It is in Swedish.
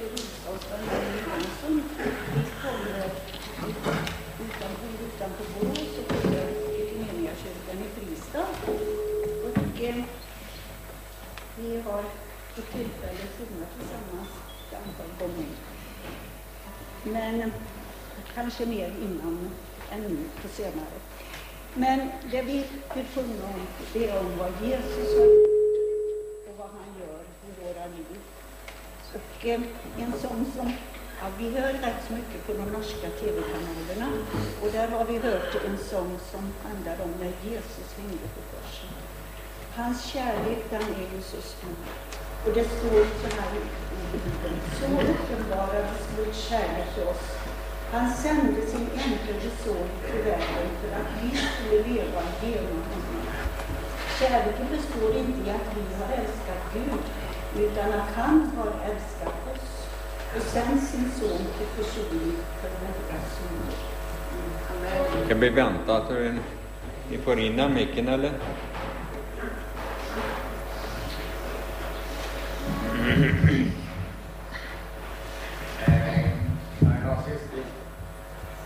heter Rosa och Sven Johansson. Vi kommer utanför Borås och kommer till Ekumeniakyrkan i Fristad. Och vi har på tillfälle sjunga tillsammans ett antal gånger. Men kanske mer innan än nu på senare. Men det vi vill sjunga om, det är om vad Jesus har gjort och vad han gör i våra liv. Och en sång som vi hör rätt så mycket på de norska tv-kanalerna. Och där har vi hört en sång som handlar om när Jesus hängde på korset. Hans kärlek, den är ju så stor. Och det står så här i Bibeln: så uppenbarades Guds kärlek till oss. Han sände sin enfödde son till världen för att vi skulle leva genom honom. Kärleken består inte i att vi har älskat Gud, utan att han har älskat oss och sänt sin son till försoning för våra synder. Ska vi vänta att ni får in micken eller?